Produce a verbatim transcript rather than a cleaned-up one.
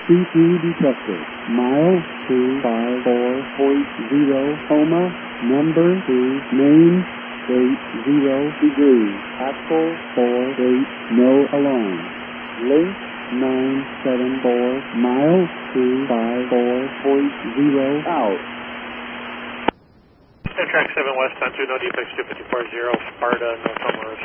C two detected. Mile two five four point zero, Homa, number two, main, eight zero degrees. Axle four eight, no alarm. Link nine seven four, mile two five four point zero, out. Track seven West on two, no defects, two fifty-four zero, Sparta, no Homa.